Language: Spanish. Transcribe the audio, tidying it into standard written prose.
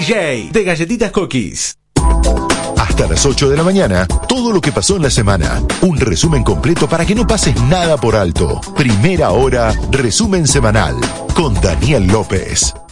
DJ de Galletitas Cookies. Hasta las 8 de la mañana, todo lo que pasó en la semana. Un resumen completo para que no pases nada por alto. Primera hora, resumen semanal, con Daniel López.